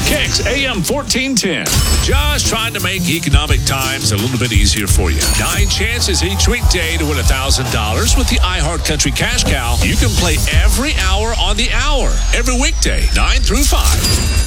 Kicks AM 1410. Just trying to make economic times a little bit easier for you. 9 chances each weekday to win $1,000 with the iHeartCountry Cash Cow. You can play every hour on the hour, every weekday, 9 through 5.